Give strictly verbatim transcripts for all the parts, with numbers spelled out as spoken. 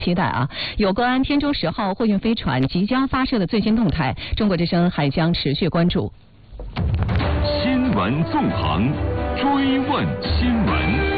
期待啊！有关天舟十号货运飞船即将发射的最新动态，中国之声还将持续关注。 新闻纵横，追问新闻。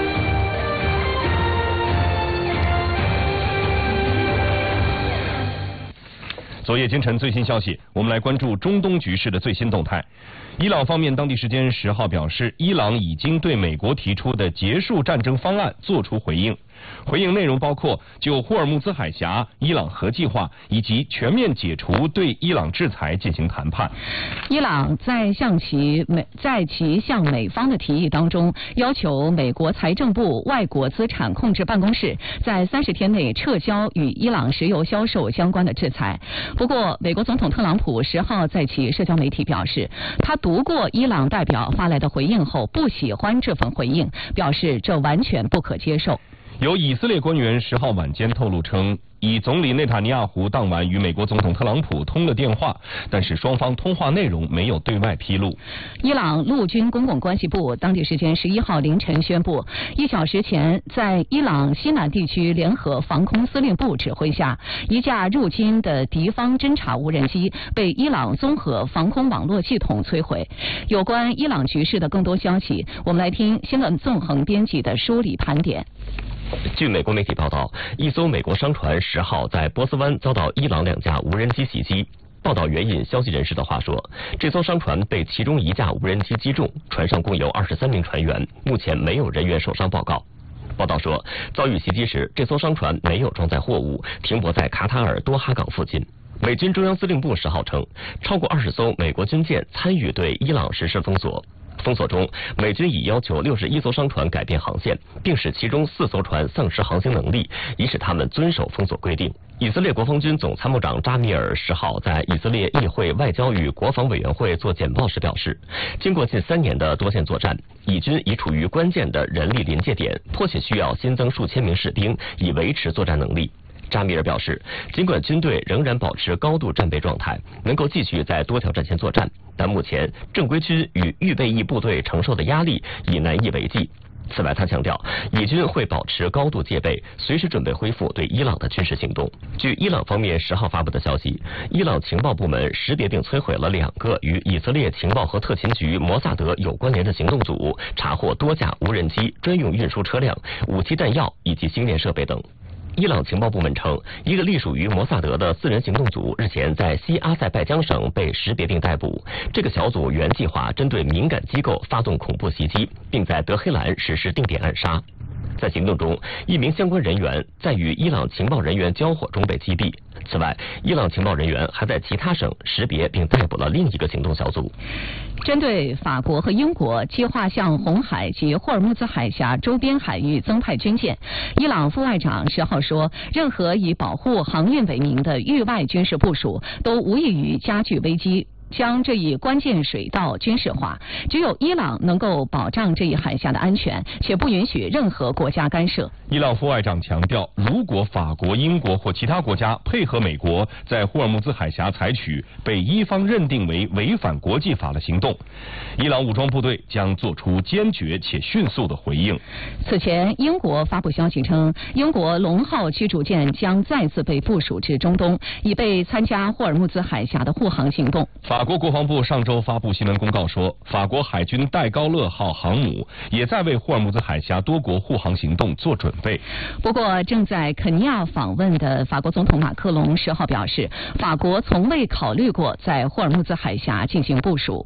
昨夜今晨最新消息，我们来关注中东局势的最新动态。伊朗方面当地时间十号表示，伊朗已经对美国提出的结束战争方案作出回应。回应内容包括就霍尔木兹海峡、伊朗核计划以及全面解除对伊朗制裁进行谈判。 伊朗在向其美在其向美方的提议当中，要求美国财政部外国资产控制办公室在三十天内撤销与伊朗石油销售相关的制裁。不过，美国总统特朗普十号在其社交媒体表示，他读过伊朗代表发来的回应后，不喜欢这份回应，表示这完全不可接受。 有以色列官员十号晚间透露称，以总理内塔尼亚胡当晚与美国总统特朗普通了电话，但是双方通话内容没有对外披露。 伊朗陆军公共关系部当地时间十一号凌晨宣布，一小时前在伊朗西南地区联合防空司令部指挥下，一架入侵的敌方侦察无人机被伊朗综合防空网络系统摧毁。有关伊朗局势的更多消息，我们来听新闻纵横编辑的梳理盘点。 据美国媒体报道，一艘美国商船十号在波斯湾遭到伊朗两架无人机袭击。报道援引消息人士的话说，这艘商船被其中一架无人机击中，船上共有二十三名船员，目前没有人员受伤报告。报道说，遭遇袭击时，这艘商船没有装载货物，停泊在卡塔尔多哈港附近。美军中央司令部十号称，超过二十艘美国军舰参与对伊朗实施封锁。封锁中，美军已要求六十一艘商船改变航线，并使其中四艘船丧失航行能力，以使他们遵守封锁规定。以色列国防军总参谋长扎米尔十号在以色列议会外交与国防委员会做简报时表示，经过近三年的多线作战，以军已处于关键的人力临界点，迫切需要新增数千名士兵以维持作战能力。扎米尔表示，尽管军队仍然保持高度战备状态，能够继续在多条战线作战，但目前正规军与预备役部队承受的压力已难以为继。此外，他强调，以军会保持高度戒备，随时准备恢复对伊朗的军事行动。据伊朗方面十号发布的消息，伊朗情报部门识别并摧毁了两个与以色列情报和特勤局摩萨德有关联的行动组，查获多架无人机、专用运输车辆、武器弹药以及星链设备等。伊朗情报部门称，一个隶属于摩萨德的四人行动组日前在西阿塞拜疆省被识别并逮捕。这个小组原计划针对敏感机构发动恐怖袭击，并在德黑兰实施定点暗杀。在行动中，一名相关人员在与伊朗情报人员交火中被击毙。此外，伊朗情报人员还在其他省识别并逮捕了另一个行动小组。 针对法国和英国计划向红海及霍尔木兹海峡周边海域增派军舰，伊朗副外长十号说，任何以保护航运为名的域外军事部署都无异于加剧危机，将这一关键水道军事化，只有伊朗能够保障这一海峡的安全，且不允许任何国家干涉。 伊朗副外长强调，如果法国、英国或其他国家配合美国在霍尔木兹海峡采取被伊方认定为违反国际法的行动，伊朗武装部队将做出坚决且迅速的回应。 此前，英国发布消息称，英国龙号驱逐舰将再次被部署至中东，以备参加霍尔木兹海峡的护航行动。 法国国防部上周发布新闻公告说，法国海军戴高乐号航母也在为霍尔木兹海峡多国护航行动做准备。 不过，正在肯尼亚访问的法国总统马克龙十号表示，法国从未考虑过在霍尔木兹海峡进行部署。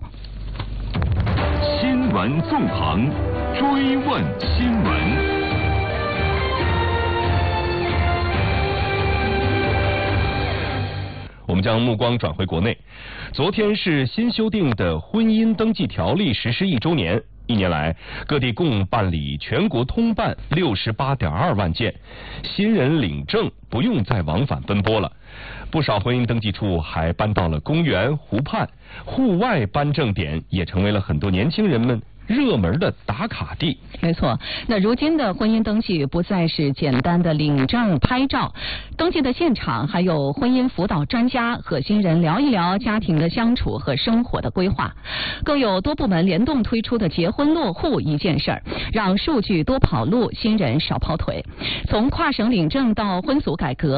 新闻纵横，追问新闻。我们将目光转回国内，昨天是新修订的婚姻登记条例实施一周年。一年来，各地共办理全国通办六十八点二万件，新人领证不用再往返奔波了。不少婚姻登记处还搬到了公园、湖畔，户外颁证点也成为了很多年轻人们热门的打卡地。 没错，那如今的婚姻登记不再是简单的领证拍照，登记的现场还有婚姻辅导专家和新人聊一聊家庭的相处和生活的规划，更有多部门联动推出的结婚落户一件事儿，让数据多跑路，新人少跑腿。从跨省领证到婚俗改革。